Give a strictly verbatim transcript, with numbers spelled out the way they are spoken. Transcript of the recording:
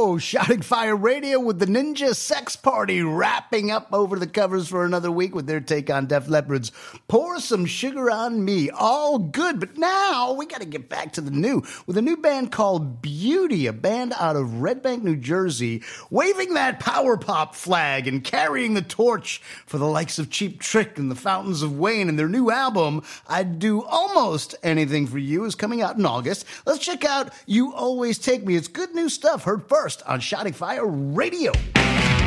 go. Shouting Fire Radio with the Ninja Sex Party wrapping up over the covers for another week with their take on Def Leppard's Pour Some Sugar on Me. All good, but now we got to get back to the new with a new band called Beauty, a band out of Red Bank, New Jersey, waving that power pop flag and carrying the torch for the likes of Cheap Trick and the Fountains of Wayne. And their new album, I'd Do Almost Anything for You, is coming out in August. Let's check out You Always Take Me. It's good new stuff, heard first on Shouting Fire Radio.